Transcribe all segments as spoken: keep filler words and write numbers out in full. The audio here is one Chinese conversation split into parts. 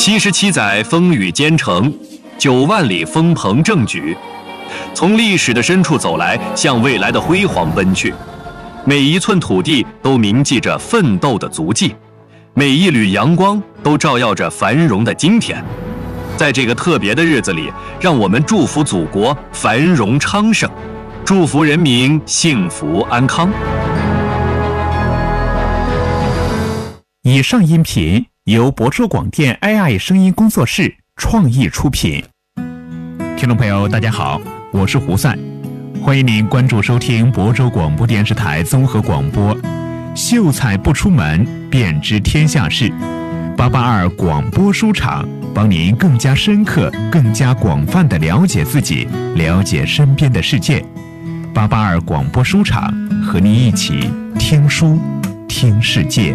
七十七载风雨兼程，九万里风鹏正举，从历史的深处走来，向未来的辉煌奔去。每一寸土地都铭记着奋斗的足迹，每一缕阳光都照耀着繁荣的今天。在这个特别的日子里，让我们祝福祖国繁荣昌盛，祝福人民幸福安康。 以上音频由博州广电 A I 声音工作室创意出品。听众朋友，大家好，我是胡赛，欢迎您关注收听博州广播电视台综合广播。秀才不出门，便知天下事。八八二广播书场，帮您更加深刻、更加广泛地了解自己，了解身边的世界。八八二广播书场，和您一起听书，听世界。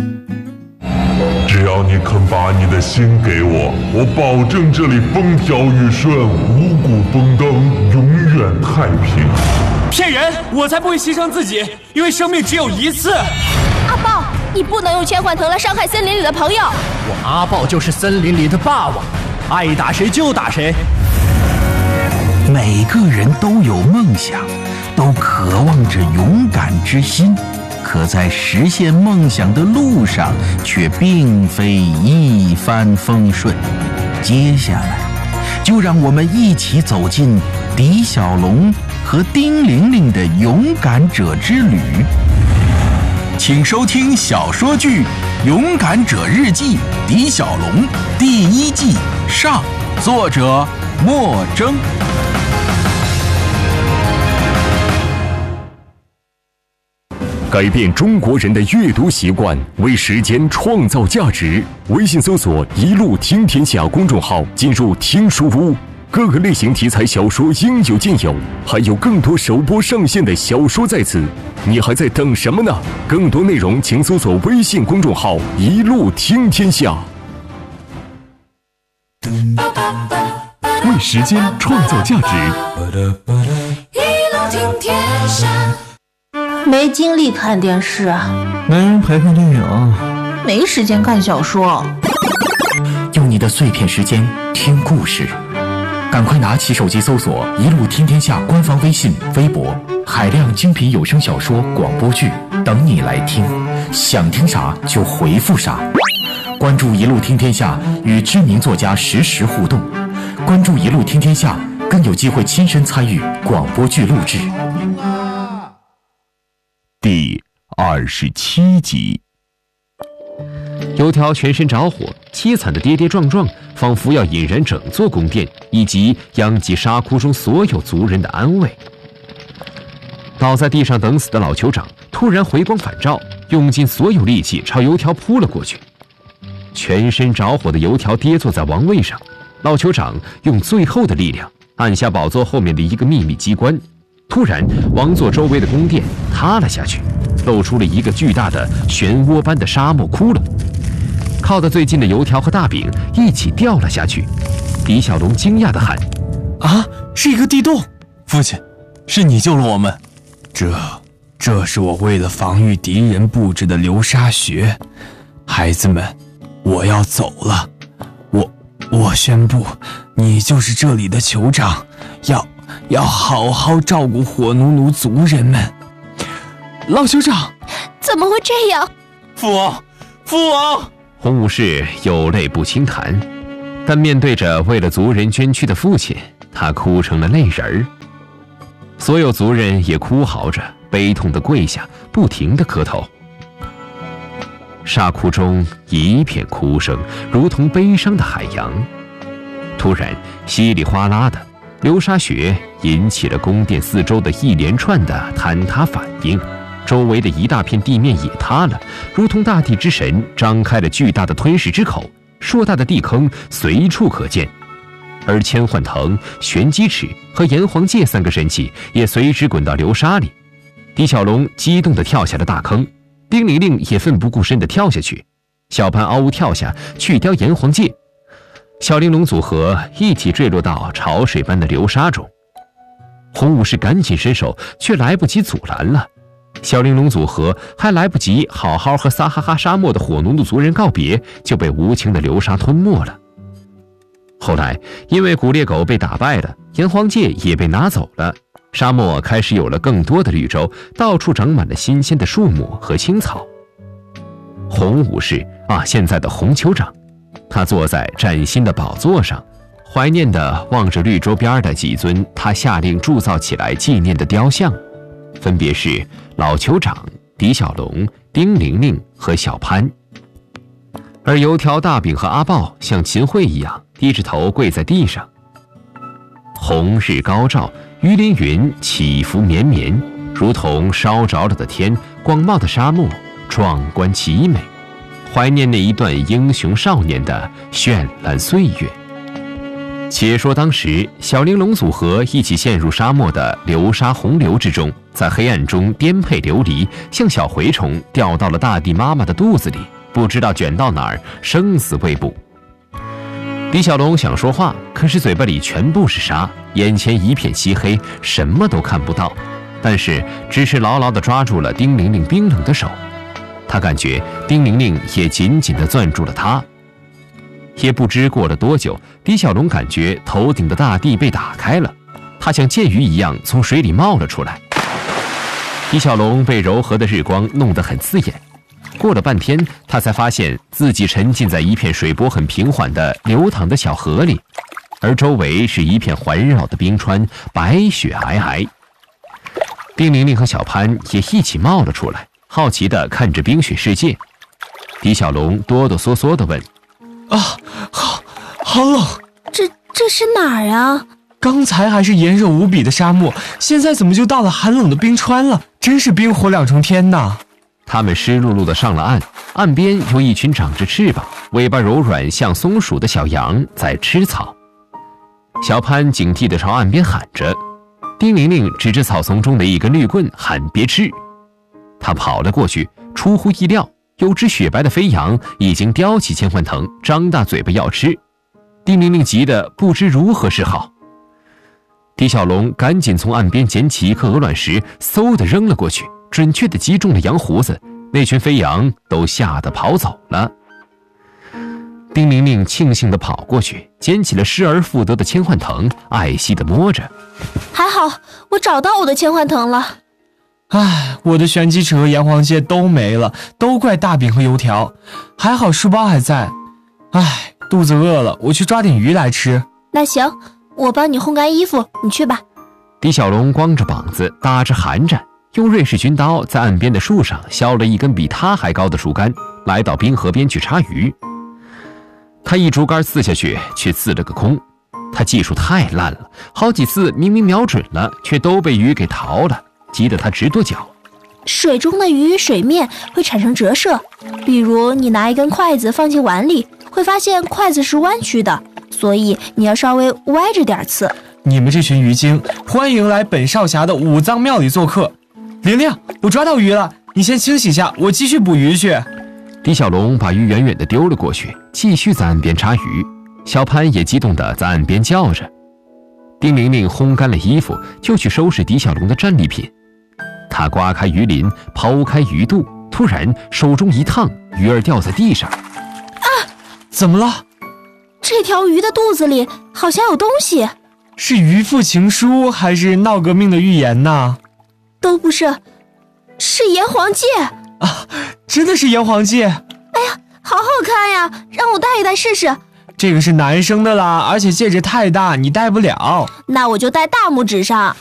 只要你肯把你的心给我，我保证这里风调雨顺，五谷丰登，永远太平。 骗人！我才不会牺牲自己，因为生命只有一次。 阿豹，你不能用千幻藤来伤害森林里的朋友。 我阿豹就是森林里的霸王，爱打谁就打谁。 每个人都有梦想，都渴望着勇敢之心。可在实现梦想的路上，却并非一帆风顺。接下来，就让我们一起走进狄小龙和丁玲玲的勇敢者之旅。请收听小说剧《勇敢者日记》狄小龙第一季上，作者莫征。 改变中国人的阅读习惯，为时间创造价值。微信搜索“一路听天下”公众号，进入听书屋，各个类型题材小说应有尽有，还有更多首播上线的小说在此，你还在等什么呢？更多内容请搜索微信公众号“一路听天下”。 为时间创造价值， 一路听天下。 没精力看电视啊， 没人陪看电影， 没时间看小说。 用你的碎片时间听故事，赶快拿起手机搜索“一路听天下”官方微信、微博，海量精品有声小说、广播剧等你来听，想听啥就回复啥。关注“一路听天下”，与知名作家实时互动。关注“一路听天下”，更有机会亲身参与广播剧录制。 第二十七集。 油条全身着火，凄惨的跌跌撞撞，仿佛要引燃整座宫殿，以及殃及沙窟中所有族人的安危。倒在地上等死的老酋长突然回光返照，用尽所有力气朝油条扑了过去。全身着火的油条跌坐在王位上，老酋长用最后的力量按下宝座后面的一个秘密机关。突然，王座周围的宫殿塌了下去，露出了一个巨大的漩涡般的沙漠窟窿。靠得最近的油条和大饼一起掉了下去。狄小龙惊讶地喊：“ 啊，是一个地洞！父亲，是你救了我们。这，这是我为了防御敌人布置的流沙穴。孩子们，我要走了。我，我宣布，你就是这里的酋长，要。”要好好照顾火奴奴族人们。老酋长， 怎么会这样？ 父王，父王！ 洪武士有泪不轻弹，但面对着为了族人捐躯的父亲，他哭成了泪人儿。所有族人也哭嚎着，悲痛地跪下，不停地磕头。沙窟中一片哭声，如同悲伤的海洋。突然，稀里哗啦的流沙穴引起了宫殿四周的一连串的坍塌反应，周围的一大片地面也塌了，如同大地之神张开了巨大的吞噬之口，硕大的地坑随处可见。而千幻藤、玄机尺和炎黄界三个神器也随之滚到流沙里。狄小龙激动地跳下了大坑，丁玲玲也奋不顾身地跳下去，小潘嗷呜跳下去叼炎黄界。小玲珑组合一起坠落到潮水般的流沙中，洪武士赶紧伸手，却来不及阻拦了。 小玲珑组合还来不及好好和撒哈哈沙漠的火奴奴族人告别，就被无情的流沙吞没了。后来因为古猎狗被打败了，炎黄界也被拿走了，沙漠开始有了更多的绿洲，到处长满了新鲜的树木和青草。红武士啊，现在的红酋长，他坐在崭新的宝座上，怀念地望着绿洲边的几尊他下令铸造起来纪念的雕像，分别是老酋长、狄小龙、丁玲玲和小潘。而油条、大饼和阿豹像秦桧一样低着头跪在地上。红日高照，鱼鳞云起伏绵绵，如同烧着了的天，广袤的沙漠，壮观奇美，怀念那一段英雄少年的绚烂岁月。且说当时小玲珑组合一起陷入沙漠的流沙洪流之中，在黑暗中颠沛流离，像小蛔虫掉到了大地妈妈的肚子里，不知道卷到哪儿，生死未卜。李小龙想说话，可是嘴巴里全部是沙，眼前一片漆黑，什么都看不到，但是只是牢牢地抓住了丁玲玲冰冷的手。他感觉丁玲玲也紧紧地攥住了他。也不知过了多久，李小龙感觉头顶的大地被打开了，他像剑鱼一样从水里冒了出来。李小龙被柔和的日光弄得很刺眼，过了半天，他才发现自己沉浸在一片水波很平缓的流淌的小河里，而周围是一片环绕的冰川，白雪皑皑。丁玲玲和小潘也一起冒了出来，好奇地看着冰雪世界。李小龙哆哆嗦嗦地问： 啊，好好冷， 这这是哪儿啊？ 刚才还是炎热无比的沙漠，现在怎么就到了寒冷的冰川了？真是冰火两重天呐！ 他们湿漉漉地上了岸，岸边有一群长着翅膀、尾巴柔软像松鼠的小羊在吃草。小潘警惕地朝岸边喊着，丁玲玲指着草丛中的一根绿棍喊别吃。他跑了过去，出乎意料，有只雪白的飞羊已经叼起千幻藤，张大嘴巴要吃。丁玲玲急得不知如何是好。狄小龙赶紧从岸边捡起一颗鹅卵石，嗖地扔了过去，准确地击中了羊胡子，那群飞羊都吓得跑走了。丁玲玲庆幸地跑过去，捡起了失而复得的千幻藤，爱惜地摸着。 还好，我找到我的千幻藤了。 唉，我的玄机齿和炎黄界都没了，都怪大饼和油条。还好书包还在。唉，肚子饿了，我去抓点鱼来吃。 那行，我帮你烘干衣服，你去吧。 狄小龙光着膀子，打着寒战，用瑞士军刀在岸边的树上削了一根比他还高的竹竿，来到冰河边去插鱼。他一竹竿刺下去，却刺了个空。他技术太烂了，好几次明明瞄准了，却都被鱼给逃了，急得他直跺脚。 水中的鱼与水面会产生折射，比如你拿一根筷子放进碗里，会发现筷子是弯曲的，所以你要稍微歪着点刺。 你们这群鱼精，欢迎来本少侠的五脏庙里做客。玲玲，我抓到鱼了，你先清洗一下，我继续捕鱼去。 狄小龙把鱼远远地丢了过去，继续在岸边插鱼。小潘也激动地在岸边叫着。丁玲玲烘干了衣服，就去收拾狄小龙的战利品。他刮开鱼鳞，刨开鱼肚，突然手中一烫，鱼儿掉在地上。 啊！ 怎么了？ 这条鱼的肚子里好像有东西。 是渔夫情书还是闹革命的预言呢？ 都不是，是炎黄戒啊！真的是炎黄戒！ 哎呀，好好看呀，让我戴一戴试试。 这个是男生的啦，而且戒指太大，你戴不了。 那我就戴大拇指上。